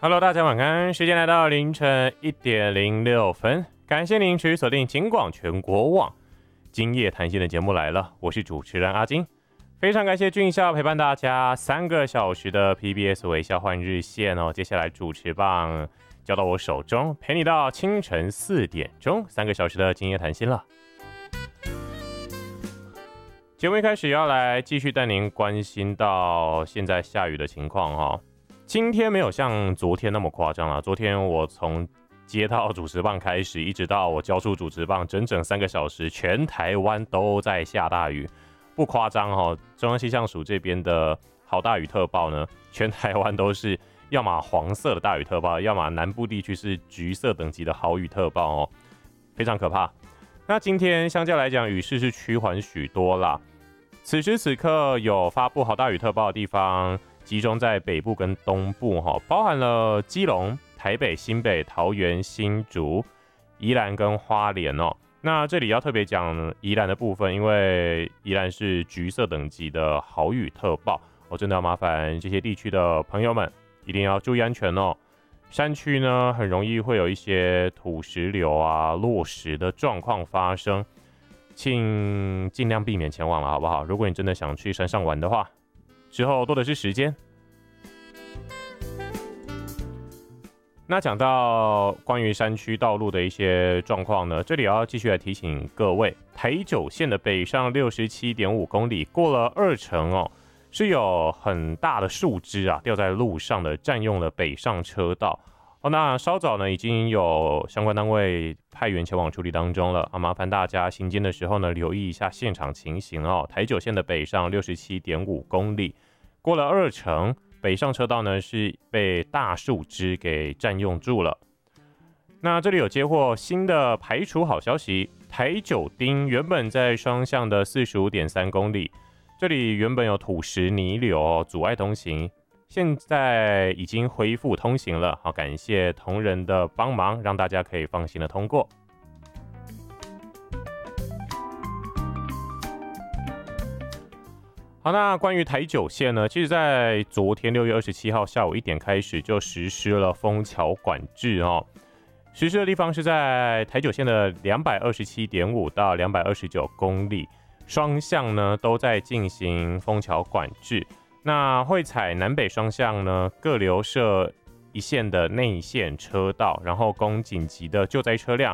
Hello， 大家晚安，时间来到凌晨1:06，感谢您持续锁定警广全国网今夜谈心的节目来了，我是主持人阿金，非常感谢俊孝陪伴大家3个小时的 PBS 微笑换日线哦，接下来主持棒交到我手中，陪你到清晨4点钟，3个小时的今夜谈心了。节目一开始要来继续带您关心到现在下雨的情况哈。今天没有像昨天那么夸张啦，昨天我从接到主持棒开始，一直到我交出主持棒，整整3个小时，全台湾都在下大雨，不夸张哈。中央气象署这边的豪大雨特报呢，全台湾都是要么黄色的大雨特报，要么南部地区是橘色等级的豪雨特报哦，非常可怕。那今天相较来讲，雨势是趋缓许多啦。此时此刻有发布豪大雨特报的地方，集中在北部跟东部哈，包含了基隆、台北、新北、桃园、新竹、宜兰跟花莲哦。那这里要特别讲宜兰的部分，因为宜兰是橘色等级的豪雨特报，我真的要麻烦这些地区的朋友们一定要注意安全哦。山区呢，很容易会有一些土石流啊、落石的状况发生，请尽量避免前往了，好不好？如果你真的想去山上玩的话，之后多的是时间。那讲到关于山区道路的一些状况呢，这里要继续来提醒各位，台九线的北上67.5公里过了2成哦。是有很大的树枝啊掉在路上的，占用了北上车道。那稍早呢已经有相关单位派员前往处理当中了麻烦大家行经的时候呢留意一下现场情形哦。台九线的北上67.5公里过了2成，北上车道呢是被大树枝给占用住了。那这里有接获新的排除好消息，台九丁原本在双向的45.3公里。这里原本有土石泥流阻碍通行，现在已经恢复通行了。好，感谢同仁的帮忙，让大家可以放心的通过。好，那关于台九线呢，其实在昨天6月27号下午1点开始就实施了封桥管制哦。实施的地方是在台九线的227.5到229公里。双向呢都在进行封桥管制，那会采南北双向呢各留设一线的内线车道，然后供紧急的救灾车辆